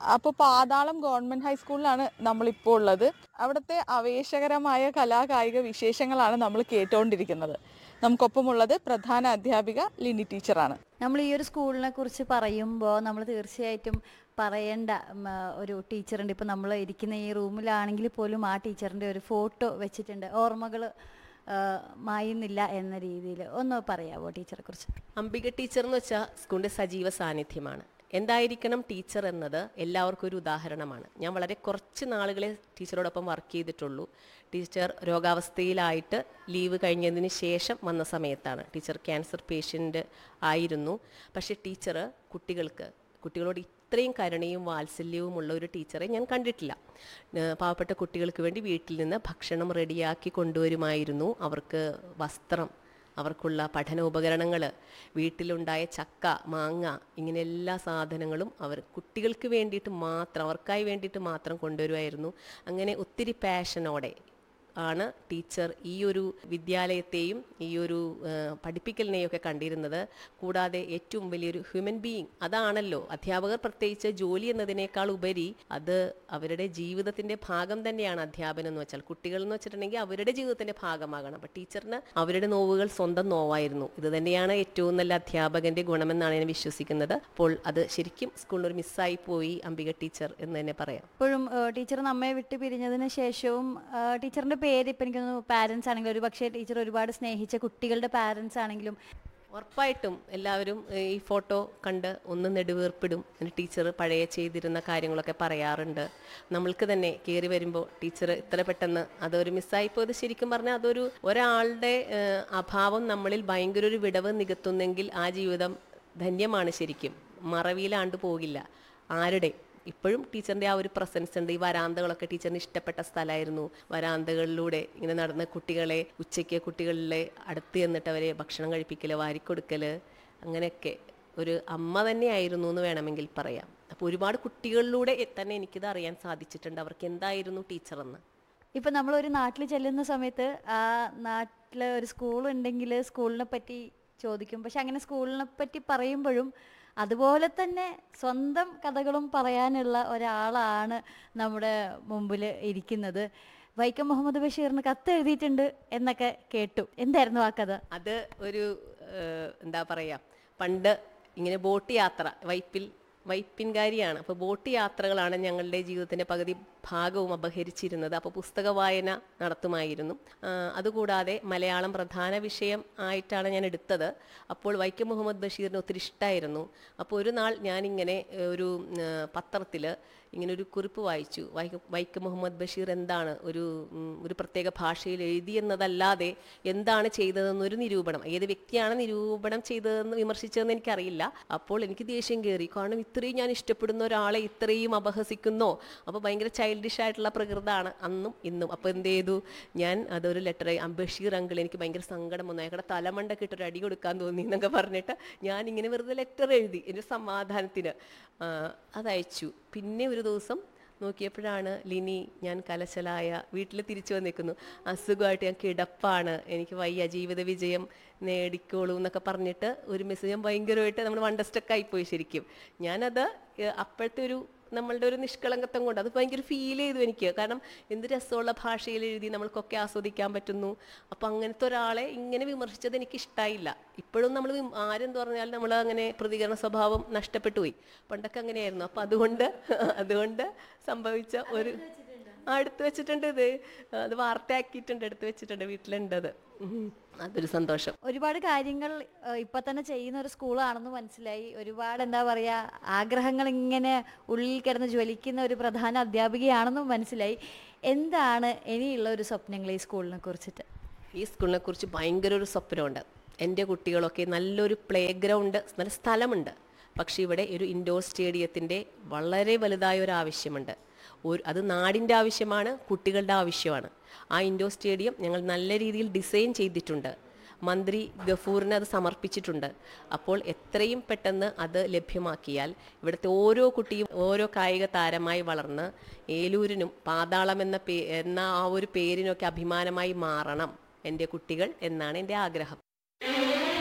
അപ്പോൾ പാതാളം ഗവൺമെൻറ് ഹൈസ്കൂളിലാണ് നമ്മളിപ്പോൾ ഉള്ളത്. അവിടുത്തെ ആവേശകരമായ കലാകായിക വിശേഷങ്ങളാണ് നമ്മൾ കേട്ടുകൊണ്ടിരിക്കുന്നത്. നമുക്കൊപ്പമുള്ളത് പ്രധാന അധ്യാപിക ലിനി ടീച്ചറാണ്. നമ്മൾ ഈ ഒരു സ്കൂളിനെ കുറിച്ച് പറയുമ്പോൾ നമ്മൾ തീർച്ചയായിട്ടും പറയേണ്ട ഒരു ടീച്ചറുണ്ട്. ഇപ്പോൾ നമ്മൾ ഇരിക്കുന്ന ഈ റൂമിലാണെങ്കിൽ പോലും ആ ടീച്ചറിൻ്റെ ഒരു ഫോട്ടോ വെച്ചിട്ടുണ്ട്. ഓർമ്മകൾ മായുന്നില്ല എന്ന രീതിയിൽ ഒന്ന് പറയാമോ ടീച്ചറെ കുറിച്ച്? അംബിക ടീച്ചർ എന്ന് വെച്ചാൽ സ്കൂളിൻ്റെ സജീവ സാന്നിധ്യമാണ്. എന്തായിരിക്കണം ടീച്ചർ എന്നത് എല്ലാവർക്കും ഒരു ഉദാഹരണമാണ്. ഞാൻ വളരെ കുറച്ച് നാളുകളെ ടീച്ചറോടൊപ്പം വർക്ക് ചെയ്തിട്ടുള്ളൂ. ടീച്ചർ രോഗാവസ്ഥയിലായിട്ട് ലീവ് കഴിഞ്ഞതിന് ശേഷം വന്ന സമയത്താണ്. ടീച്ചർ ക്യാൻസർ പേഷ്യൻ്റ് ആയിരുന്നു. പക്ഷേ ടീച്ചർ കുട്ടികളോട് ഇത്രയും കരുണയും വാത്സല്യവും ഉള്ള ഒരു ടീച്ചറെ ഞാൻ കണ്ടിട്ടില്ല. പാവപ്പെട്ട കുട്ടികൾക്ക് വേണ്ടി വീട്ടിൽ നിന്ന് ഭക്ഷണം റെഡിയാക്കി കൊണ്ടുവരുമായിരുന്നു. അവർക്ക് വസ്ത്രം, അവർക്കുള്ള പഠനോപകരണങ്ങൾ, വീട്ടിലുണ്ടായ ചക്ക, മാങ്ങ, ഇങ്ങനെ എല്ലാ സാധനങ്ങളും അവർ കുട്ടികൾക്ക് വേണ്ടിയിട്ട് മാത്രം, അവർക്കായി വേണ്ടിയിട്ട് മാത്രം കൊണ്ടുവരുമായിരുന്നു. അങ്ങനെ ഒത്തിരി പാഷനോടെ ആണ് ടീച്ചർ ഈ ഒരു വിദ്യാലയത്തെയും ഈ ഒരു പഠിപ്പിക്കലിനെയും ഒക്കെ കണ്ടിരുന്നത്. കൂടാതെ ഏറ്റവും വലിയൊരു ഹ്യൂമൻ ബീയിങ് അതാണല്ലോ അധ്യാപകർ. പ്രത്യേകിച്ച് ജോലി എന്നതിനേക്കാൾ ഉപരി അത് അവരുടെ ജീവിതത്തിൻ്റെ ഭാഗം തന്നെയാണ് അധ്യാപനം എന്ന് വെച്ചാൽ. കുട്ടികൾ എന്ന് വെച്ചിട്ടുണ്ടെങ്കിൽ അവരുടെ ജീവിതത്തിൻ്റെ ഭാഗമാകണം. അപ്പം ടീച്ചറിന് അവരുടെ നോവുകൾ സ്വന്തം നോവായിരുന്നു. ഇത് തന്നെയാണ് ഏറ്റവും നല്ല അധ്യാപകൻ്റെ ഗുണമെന്നാണ് ഞാൻ വിശ്വസിക്കുന്നത്. അപ്പോൾ അത് ശരിക്കും സ്കൂളിൽ ഒരു മിസ്സായി പോയി അംബിക ടീച്ചർ എന്ന് തന്നെ പറയാം. ഇപ്പോഴും ടീച്ചർ നമ്മെ വിട്ട് പിരിഞ്ഞതിന് ശേഷവും ടീച്ചറിൻ്റെ പേര് ഇപ്പം എനിക്കൊന്ന് പാരൻസ് ആണെങ്കിലും, ഒരു പക്ഷേ ടീച്ചർ ഒരുപാട് സ്നേഹിച്ച കുട്ടികളുടെ പാരൻസ് ആണെങ്കിലും ഉറപ്പായിട്ടും എല്ലാവരും ഈ ഫോട്ടോ കണ്ട് ഒന്ന് നെടുവേർപ്പിടും. ടീച്ചർ പഴയ ചെയ്തിരുന്ന കാര്യങ്ങളൊക്കെ പറയാറുണ്ട്. നമ്മൾക്ക് തന്നെ കയറി വരുമ്പോൾ ടീച്ചർ ഇത്ര പെട്ടെന്ന് അതൊരു മിസ്സായിപ്പോയത് ശരിക്കും പറഞ്ഞാൽ അതൊരു ഒരാളുടെ അഭാവം നമ്മളിൽ ഭയങ്കര ഒരു വിടവ് നികത്തുന്നെങ്കിൽ ആ ജീവിതം ധന്യമാണ്. ശരിക്കും മറവിയിലാണ്ട് പോകില്ല ആരുടെ. ഇപ്പോഴും ടീച്ചറിൻ്റെ ആ ഒരു പ്രസൻസ് ഉണ്ട്. ഈ വരാന്തകളൊക്കെ ടീച്ചറിന് ഇഷ്ടപ്പെട്ട സ്ഥലമായിരുന്നു. വരാന്തകളിലൂടെ ഇങ്ങനെ നടന്ന് കുട്ടികളെ ഉച്ചയ്ക്ക് കുട്ടികളിലെ അടുത്ത് ചെന്നിട്ട് അവരെ ഭക്ഷണം കഴിപ്പിക്കൽ, വാരിക്കൊടുക്കൽ, അങ്ങനെയൊക്കെ ഒരു അമ്മ തന്നെയായിരുന്നു എന്ന് വേണമെങ്കിൽ പറയാം. അപ്പോൾ ഒരുപാട് കുട്ടികളിലൂടെ തന്നെ എനിക്കിത് അറിയാൻ സാധിച്ചിട്ടുണ്ട് അവർക്ക് എന്തായിരുന്നു ടീച്ചറെന്ന്. ഇപ്പം നമ്മളൊരു നാട്ടിൽ ചെല്ലുന്ന സമയത്ത് ആ നാട്ടിൽ ഒരു സ്കൂളുണ്ടെങ്കിൽ സ്കൂളിനെ പറ്റി ചോദിക്കും. പക്ഷെ അങ്ങനെ സ്കൂളിനെ പറ്റി പറയുമ്പോഴും അതുപോലെ തന്നെ സ്വന്തം കഥകളും പറയാനുള്ള ഒരാളാണ് നമ്മുടെ മുമ്പിൽ ഇരിക്കുന്നത്. വൈക്കം മുഹമ്മദ് ബഷീറിന് കത്ത് എഴുതിയിട്ടുണ്ട് എന്നൊക്കെ കേട്ടു. എന്തായിരുന്നു ആ കഥ? അത് ഒരു എന്താ പറയുക, പണ്ട് ഇങ്ങനെ ബോട്ട് യാത്ര, വൈപ്പിൻകാരിയാണ്. അപ്പോൾ ബോട്ട് യാത്രകളാണ് ഞങ്ങളുടെ ജീവിതത്തിൻ്റെ പകുതി ഭാഗവും അപഹരിച്ചിരുന്നത്. അപ്പോൾ പുസ്തക വായന നടത്തുമായിരുന്നു. അതുകൂടാതെ മലയാളം പ്രധാന വിഷയം ആയിട്ടാണ് ഞാൻ എടുത്തത്. അപ്പോൾ വൈക്കം മുഹമ്മദ് ബഷീറിന് ഒത്തിരി ഇഷ്ടമായിരുന്നു. അപ്പോൾ ഒരു നാൾ ഞാനിങ്ങനെ ഒരു പത്രത്തിൽ ഇങ്ങനെ ഒരു കുറിപ്പ് വായിച്ചു. വൈക്കം മുഹമ്മദ് ബഷീർ എന്താണ് ഒരു പ്രത്യേക ഭാഷയിൽ എഴുതിയെന്നതല്ലാതെ എന്താണ് ചെയ്തതെന്നൊരു നിരൂപണം, ഏത് വ്യക്തിയാണ് നിരൂപണം ചെയ്തതെന്ന് വിമർശിച്ചതെന്ന് എനിക്കറിയില്ല. അപ്പോൾ എനിക്ക് ദേഷ്യം കയറി. കാരണം ഇത്രയും ഞാൻ ഇഷ്ടപ്പെടുന്ന ഒരാളെ ഇത്രയും അപഹസിക്കുന്നോ? അപ്പോൾ ഭയങ്കര ചൈൽഡിഷ് ആയിട്ടുള്ള പ്രകൃതമാണ് അന്നും ഇന്നും. അപ്പോൾ എന്ത് ചെയ്തു ഞാൻ, അതൊരു ലെറ്റർ, ബഷീർ അങ്കിൾ എനിക്ക് ഭയങ്കര സങ്കടം വന്നു, അയാളുടെ തലമണ്ടൊക്കെ ഇട്ടൊരു അടി കൊടുക്കാൻ തോന്നി എന്നൊക്കെ പറഞ്ഞിട്ട് ഞാനിങ്ങനെ വെറുതെ ലെറ്റർ എഴുതി എൻ്റെ സമാധാനത്തിന്. അതയച്ചു. പിന്നെ ഒരു ദിവസം നോക്കിയപ്പോഴാണ് ലിനി, ഞാൻ കലശലായ വീട്ടിൽ തിരിച്ചു വന്നിരിക്കുന്നു, അസുഖമായിട്ട് ഞാൻ കിടപ്പാണ്, എനിക്ക് വയ്യ, ജീവിത വിജയം നേടിക്കോളൂ എന്നൊക്കെ പറഞ്ഞിട്ട് ഒരു മെസ്സേജ് ഭയങ്കരമായിട്ട് നമ്മൾ വണ്ടസ്റ്റക്കായിപ്പോയി. ശരിക്കും ഞാനത് അപ്പോഴത്തെ നമ്മളുടെ ഒരു നിഷ്കളങ്കത്വം കൊണ്ട് അത് ഭയങ്കര ഫീൽ ചെയ്തു എനിക്ക്. കാരണം എന്ത് രസമുള്ള ഭാഷയിൽ എഴുതി നമ്മൾക്കൊക്കെ ആസ്വദിക്കാൻ പറ്റുന്നു. അപ്പം അങ്ങനത്തെ ഒരാളെ ഇങ്ങനെ വിമർശിച്ചത് എനിക്ക് ഇഷ്ടമായില്ല. ഇപ്പോഴും നമ്മൾ ആരെന്ത് പറഞ്ഞാലും നമ്മൾ അങ്ങനെ പ്രതികരണ സ്വഭാവം നഷ്ടപ്പെട്ടു പോയി. പണ്ടൊക്കെ അങ്ങനെയായിരുന്നു. അപ്പം അതുകൊണ്ട് സംഭവിച്ച ഒരു എടുത്തു വെച്ചിട്ടുണ്ട്. അത് വാർത്തയാക്കിയിട്ടുണ്ട്, എടുത്തു വെച്ചിട്ടുണ്ട്, വീട്ടിലുണ്ടത്. അതൊരു സന്തോഷം. ഒരുപാട് കാര്യങ്ങൾ ഇപ്പൊ തന്നെ ചെയ്യുന്ന ഒരു സ്കൂളാണെന്ന് മനസ്സിലായി. ഒരുപാട് എന്താ പറയാ, ആഗ്രഹങ്ങൾ ഇങ്ങനെ ഉള്ളിൽ കിടന്ന് ജ്വലിക്കുന്ന ഒരു പ്രധാന അധ്യാപികയാണെന്നും മനസ്സിലായി. എന്താണ് ഇനിയുള്ള ഒരു സ്വപ്നങ്ങൾ ഈ സ്കൂളിനെ കുറിച്ചിട്ട്? ഈ സ്കൂളിനെ കുറിച്ച് ഭയങ്കര ഒരു സ്വപ്നമുണ്ട്. എൻ്റെ കുട്ടികളൊക്കെ നല്ലൊരു പ്ലേ ഗ്രൗണ്ട്, നല്ല സ്ഥലമുണ്ട്. പക്ഷെ ഇവിടെ ഒരു ഇൻഡോർ സ്റ്റേഡിയത്തിൻ്റെ വളരെ വലുതായ ഒരു ആവശ്യമുണ്ട്. അത് നാടിൻ്റെ ആവശ്യമാണ്, കുട്ടികളുടെ ആവശ്യമാണ്. ആ ഇൻഡോർ സ്റ്റേഡിയം ഞങ്ങൾ നല്ല രീതിയിൽ ഡിസൈൻ ചെയ്തിട്ടുണ്ട്. മന്ത്രി ഗഫൂറിന് അത് സമർപ്പിച്ചിട്ടുണ്ട്. അപ്പോൾ എത്രയും പെട്ടെന്ന് അത് ലഭ്യമാക്കിയാൽ ഇവിടുത്തെ ഓരോ കുട്ടിയും ഓരോ കായിക താരമായി വളർന്ന് ഏലൂരിനും പാതാളം എന്ന ആ ഒരു പേരിനൊക്കെ അഭിമാനമായി മാറണം എൻ്റെ കുട്ടികൾ എന്നാണ് എൻ്റെ ആഗ്രഹം.